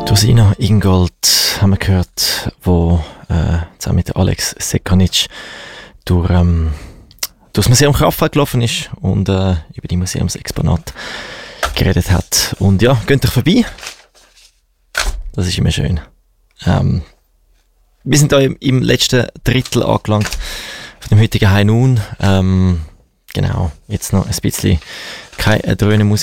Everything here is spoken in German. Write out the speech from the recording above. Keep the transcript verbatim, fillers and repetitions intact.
Rosina Ingold haben wir gehört, wo äh, zusammen mit Alex Sekanic durch, ähm, durch das Museum Kraftwerk gelaufen ist und äh, über die Museumsexponate geredet hat. Und ja, geht euch vorbei. Das ist immer schön. Ähm, wir sind da im, im letzten Drittel angelangt von dem heutigen High Noon. Ähm, genau, jetzt noch ein bisschen keine Dröhne Musik.